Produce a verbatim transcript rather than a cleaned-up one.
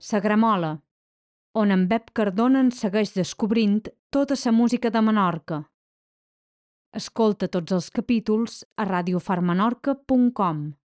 La Gramola, on en Bep Cardona ens segueix descobrint tota la música de Menorca. Escolta tots els capítols a radiofarmenorca punt com.